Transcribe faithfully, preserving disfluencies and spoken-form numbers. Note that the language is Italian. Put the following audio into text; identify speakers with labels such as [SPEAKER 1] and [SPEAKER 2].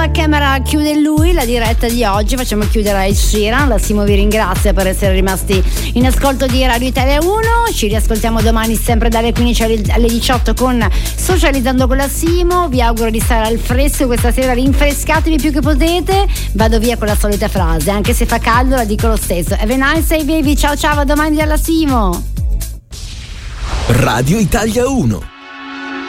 [SPEAKER 1] la camera chiude lui la diretta di oggi, facciamo chiudere Ed Sheeran. La Simo vi ringrazia per essere rimasti in ascolto di Radio Italia uno. Ci riascoltiamo domani sempre dalle quindici alle diciotto con Socializzando con la Simo. Vi auguro di stare al fresco questa sera, rinfrescatevi più che potete. Vado via con la solita frase, anche se fa caldo la dico lo stesso. Have a nice day baby, ciao ciao, a domani dalla Simo.
[SPEAKER 2] Radio Italia uno.